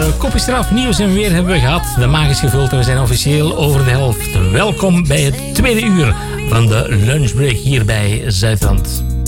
kopjes eraf, nieuws en weer hebben we gehad. De maag is gevuld en we zijn officieel over de helft. Welkom bij het tweede uur van de lunchbreak hier bij Zuidland.